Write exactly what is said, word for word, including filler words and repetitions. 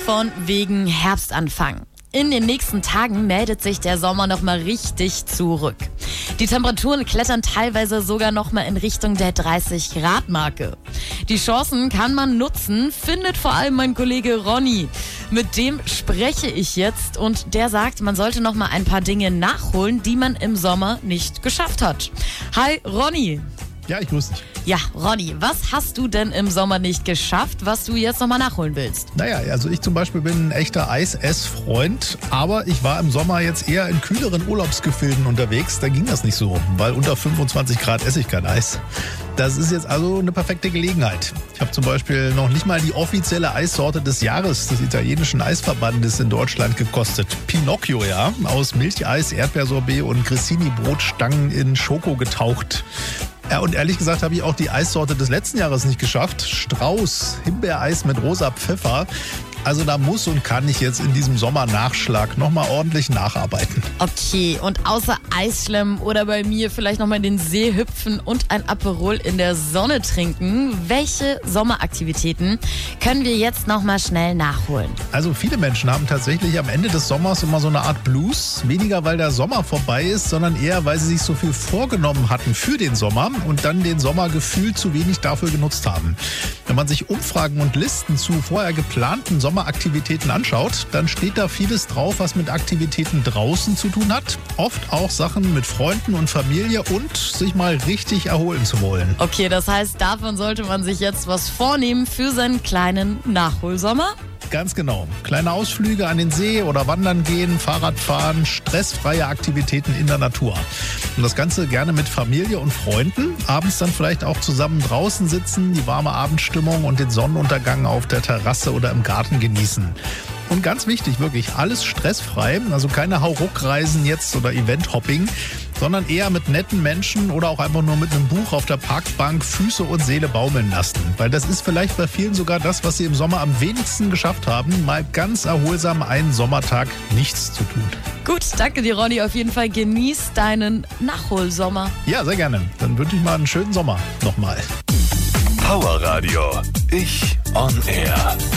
von wegen Herbstanfang. In den nächsten Tagen meldet sich der Sommer nochmal richtig zurück. Die Temperaturen klettern teilweise sogar nochmal in Richtung der dreißig Grad Marke. Die Chancen kann man nutzen, findet vor allem mein Kollege Ronny. Mit dem spreche ich jetzt und der sagt, man sollte nochmal ein paar Dinge nachholen, die man im Sommer nicht geschafft hat. Hi Ronny. Ja, ich grüße dich. Ja, Ronny, was hast du denn im Sommer nicht geschafft, was du jetzt nochmal nachholen willst? Naja, also ich zum Beispiel bin ein echter Eis-Ess-Freund, aber ich war im Sommer jetzt eher in kühleren Urlaubsgefilden unterwegs. Da ging das nicht so, weil unter fünfundzwanzig Grad esse ich kein Eis. Das ist jetzt also eine perfekte Gelegenheit. Ich habe zum Beispiel noch nicht mal die offizielle Eissorte des Jahres des italienischen Eisverbandes in Deutschland gekostet. Pinocchio, ja, aus Milcheis, Erdbeersorbet und Grissini-Brotstangen in Schoko getaucht. Ja, und ehrlich gesagt habe ich auch die Eissorte des letzten Jahres nicht geschafft. Strauß, Himbeereis mit rosa Pfeffer. Also da muss und kann ich jetzt in diesem Sommernachschlag nochmal ordentlich nacharbeiten. Okay, und außer Eisschlemmen oder bei mir vielleicht nochmal in den See hüpfen und ein Aperol in der Sonne trinken, welche Sommeraktivitäten können wir jetzt nochmal schnell nachholen? Also viele Menschen haben tatsächlich am Ende des Sommers immer so eine Art Blues. Weniger, weil der Sommer vorbei ist, sondern eher, weil sie sich so viel vorgenommen hatten für den Sommer und dann den Sommer gefühlt zu wenig dafür genutzt haben. Wenn man sich Umfragen und Listen zu vorher geplanten Sommeraktivitäten anschaut, dann steht da vieles drauf, was mit Aktivitäten draußen zu tun hat. Oft auch Sachen mit Freunden und Familie und sich mal richtig erholen zu wollen. Okay, das heißt, davon sollte man sich jetzt was vornehmen für seinen kleinen Nachholsommer? Ganz genau. Kleine Ausflüge an den See oder wandern gehen, Fahrradfahren, stressfreie Aktivitäten in der Natur. Und das Ganze gerne mit Familie und Freunden. Abends dann vielleicht auch zusammen draußen sitzen, die warme Abendstimmung und den Sonnenuntergang auf der Terrasse oder im Garten genießen. Und ganz wichtig, wirklich alles stressfrei, also keine Hauruck-Reisen jetzt oder Event-Hopping, sondern eher mit netten Menschen oder auch einfach nur mit einem Buch auf der Parkbank Füße und Seele baumeln lassen. Weil das ist vielleicht bei vielen sogar das, was sie im Sommer am wenigsten geschafft haben, mal ganz erholsam einen Sommertag nichts zu tun. Gut, danke dir Ronny, auf jeden Fall genieß deinen Nachholsommer. Ja, sehr gerne. Dann wünsche ich mal einen schönen Sommer nochmal. Power Radio, ich on Air.